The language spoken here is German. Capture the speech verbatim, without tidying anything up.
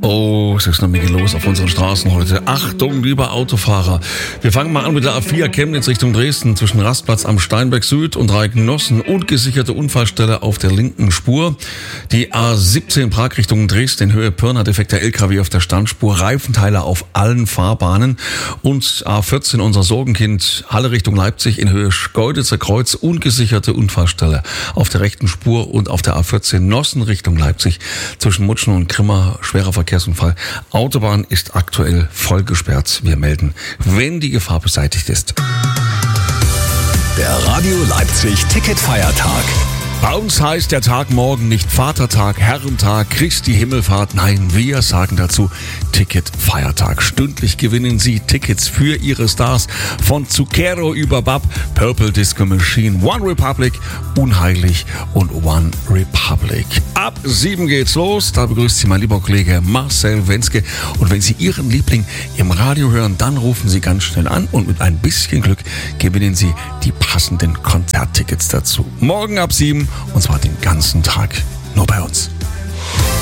Oh, es ist eine Menge los auf unseren Straßen heute. Achtung, lieber Autofahrer. Wir fangen mal an mit der A vier Chemnitz Richtung Dresden. Zwischen Rastplatz am Steinberg Süd und Reiknossen ungesicherte Unfallstelle auf der linken Spur. Die A siebzehn Prag Richtung Dresden in Höhe Pirna, defekter L K W auf der Standspur. Reifenteile auf allen Fahrbahnen. Und A vierzehn unser Sorgenkind Halle Richtung Leipzig in Höhe Schkeuditzer Kreuz. Ungesicherte Unfallstelle auf der rechten Spur und auf der A vierzehn Nossen Richtung Leipzig. Zwischen Mutschen und Grimma schwerer Verkehrsunfall. Autobahn ist aktuell voll gesperrt. Wir melden, wenn die Gefahr beseitigt ist. Der Radio Leipzig Ticketfeiertag. Bei uns heißt der Tag morgen nicht Vatertag, Herrentag, Christi Himmelfahrt. Nein, wir sagen dazu Ticketfeiertag. Stündlich gewinnen Sie Tickets für Ihre Stars von Zucchero über Bab, Purple Disco Machine, One Republic, Unheilig und One Republic. Ab sieben geht's los. Da begrüßt Sie mein lieber Kollege Marcel Wenske. Und wenn Sie Ihren Liebling im Radio hören, dann rufen Sie ganz schnell an und mit ein bisschen Glück gewinnen Sie die passenden Konzerttickets dazu. Morgen ab sieben. Und zwar den ganzen Tag nur bei uns.